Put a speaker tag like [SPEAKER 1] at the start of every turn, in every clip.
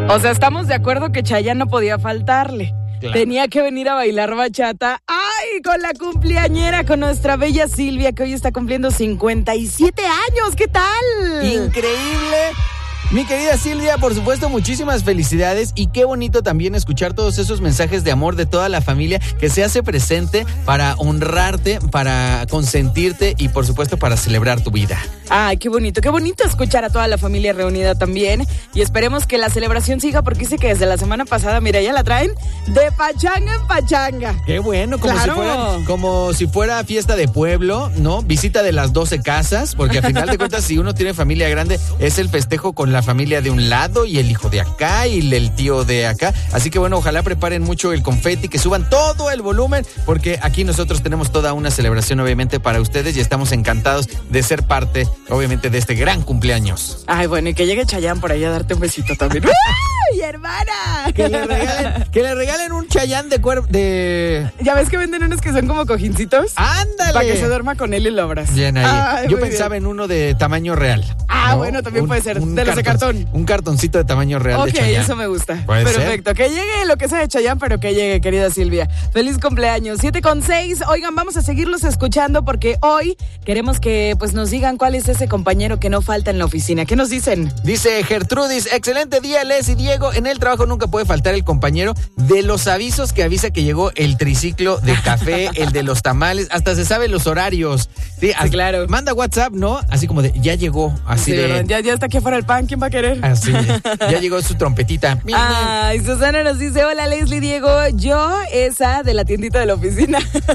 [SPEAKER 1] O sea, estamos de acuerdo que Chayanne no podía faltarle. Claro. Tenía que venir a bailar bachata. ¡Ay! Con la cumpleañera, con nuestra bella Silvia, que hoy está cumpliendo 57 años. ¿Qué tal?
[SPEAKER 2] Increíble. Mi querida Silvia, por supuesto, muchísimas felicidades y qué bonito también escuchar todos esos mensajes de amor de toda la familia que se hace presente para honrarte, para consentirte y por supuesto para celebrar tu vida.
[SPEAKER 1] Ay, qué bonito escuchar a toda la familia reunida también y esperemos que la celebración siga porque dice que desde la semana pasada, mira, ya la traen de pachanga en pachanga.
[SPEAKER 2] Qué bueno,
[SPEAKER 1] claro.
[SPEAKER 2] como si fuera fiesta de pueblo, ¿no? Visita de las 12 casas, porque al final de cuentas si uno tiene familia grande es el festejo con la familia de un lado y el hijo de acá y el tío de acá. Así que bueno, ojalá preparen mucho el confeti, que suban todo el volumen, porque aquí nosotros tenemos toda una celebración obviamente para ustedes y estamos encantados de ser parte obviamente de este gran cumpleaños.
[SPEAKER 1] Ay, bueno, y que llegue Chayanne por ahí a darte un besito también. ¡Ay, hermana!
[SPEAKER 2] Que le regalen un Chayanne de...
[SPEAKER 1] ¿Ya ves que venden unos que son como cojincitos?
[SPEAKER 2] ¡Ándale!
[SPEAKER 1] Para que se duerma con él y lo abras.
[SPEAKER 2] Bien ahí.
[SPEAKER 1] Ay,
[SPEAKER 2] yo pensaba en uno de tamaño real.
[SPEAKER 1] Ah, ¿no? Bueno, también puede ser. De los de cartón.
[SPEAKER 2] Un cartoncito de tamaño real de Chayanne.
[SPEAKER 1] Ok, eso me gusta.
[SPEAKER 2] ¿Puede
[SPEAKER 1] Perfecto.
[SPEAKER 2] ser?
[SPEAKER 1] Que llegue lo que sea de Chayanne, pero que llegue, querida Silvia. Feliz cumpleaños. 7:06. Oigan, vamos a seguirlos escuchando porque hoy queremos que pues nos digan cuál es ese compañero que no falta en la oficina. ¿Qué nos dicen?
[SPEAKER 2] Dice Gertrudis, excelente día, Les y Diego. En el trabajo nunca puede faltar el compañero de los avisos que avisa que llegó el triciclo de café, el de los tamales, hasta se sabe los horarios.
[SPEAKER 1] Sí, claro.
[SPEAKER 2] Manda WhatsApp, ¿no? Así como de, ya llegó, así
[SPEAKER 1] sí,
[SPEAKER 2] de...
[SPEAKER 1] Ya está aquí afuera el pan, ¿quién va a querer?
[SPEAKER 2] Así, ya llegó su trompetita.
[SPEAKER 1] Ay, Susana nos dice, hola Leslie, Diego, yo esa de la tiendita de la oficina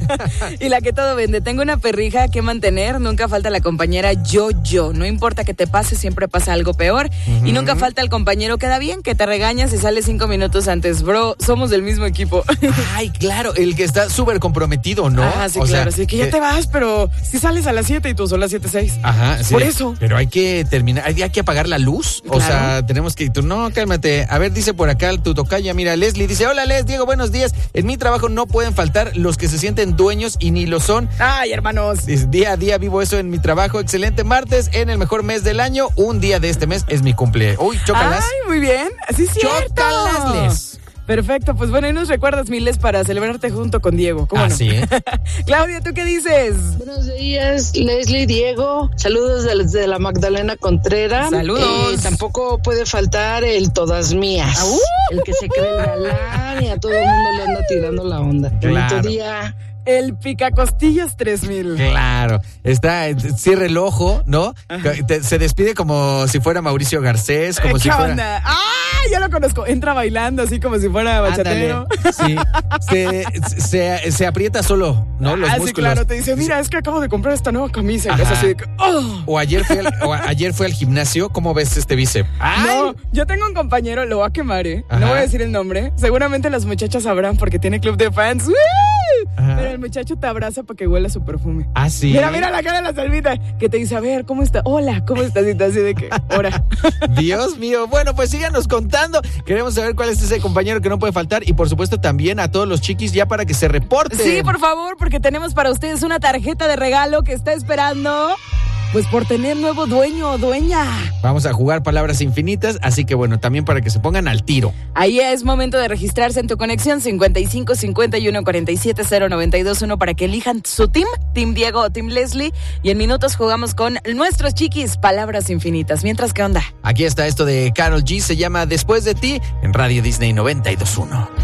[SPEAKER 1] y la que todo vende. Tengo una perrija que mantener, nunca falta la compañera yo. No importa que te pase, siempre pasa algo peor. Y nunca falta el compañero que da bien, que te regañas y sale 5 minutos antes. Bro, somos del mismo equipo.
[SPEAKER 2] Ay, claro, el que está súper comprometido, ¿no?
[SPEAKER 1] Ah, sí, claro, sí, que ya te vas, pero si sales a las 7 y tú son las 7:06.
[SPEAKER 2] Ajá, sí.
[SPEAKER 1] Por eso.
[SPEAKER 2] Pero hay que terminar, hay que apagar la luz. Claro. O sea, tenemos que... No, cálmate. A ver, dice por acá tu tocaya, mira, Leslie dice, hola Les, Diego, buenos días. En mi trabajo no pueden faltar los que se sienten dueños y ni lo son.
[SPEAKER 1] Ay, hermanos.
[SPEAKER 2] Día a día vivo eso en mi trabajo. Excelente martes, en el mejor mes del año. Un día de este mes es mi cumple. Uy, chócalas.
[SPEAKER 1] Ay, muy bien. Así es cierto.
[SPEAKER 2] Chócalas, Les.
[SPEAKER 1] Perfecto, pues bueno, y nos recuerdas, Miles, para celebrarte junto con Diego. ¿Cómo no?
[SPEAKER 2] Sí.
[SPEAKER 1] Claudia, ¿tú qué dices?
[SPEAKER 3] Buenos días, Leslie, Diego. Saludos desde la Magdalena Contreras.
[SPEAKER 1] Saludos.
[SPEAKER 3] Tampoco puede faltar el todas mías. El que se cree el galán y a todo el mundo le anda tirando la onda.
[SPEAKER 2] Claro.
[SPEAKER 3] Bonito día.
[SPEAKER 1] El Picacostillas 3000.
[SPEAKER 2] Claro, cierra el ojo, ¿no? Se despide como si fuera Mauricio Garcés, como si fuera...
[SPEAKER 1] Onda? ¡Ah! Ya lo conozco. Entra bailando así como si fuera bachatero.
[SPEAKER 2] Sí, se aprieta solo, ¿no? Los músculos.
[SPEAKER 1] Sí, claro, te dice, mira, es que acabo de comprar esta nueva camisa. Y es así de que, ¡oh!
[SPEAKER 2] O ayer fue al gimnasio, ¿cómo ves este bíceps?
[SPEAKER 1] No, yo tengo un compañero, lo voy a quemar, no voy a decir el nombre. Seguramente las muchachas sabrán porque tiene club de fans. Pero el muchacho te abraza para que huela su perfume.
[SPEAKER 2] Ah, sí.
[SPEAKER 1] Mira la cara de la Salvita, que te dice, a ver, ¿cómo está? Hola, ¿cómo estás? Y te así de que, ahora.
[SPEAKER 2] Dios mío. Bueno, pues síganos contando. Queremos saber cuál es ese compañero que no puede faltar y por supuesto también a todos los chiquis ya para que se reporten.
[SPEAKER 1] Sí, por favor, porque tenemos para ustedes una tarjeta de regalo que está esperando... Pues por tener nuevo dueño o dueña.
[SPEAKER 2] Vamos a jugar palabras infinitas, así que bueno, también para que se pongan al tiro.
[SPEAKER 1] Ahí es momento de registrarse en tu conexión 55 51 47 0921 para que elijan su team Diego o team Leslie. Y en minutos jugamos con nuestros chiquis, palabras infinitas. Mientras, ¿qué onda?
[SPEAKER 2] Aquí está esto de Karol G, se llama Después de ti, en Radio Disney 92.1.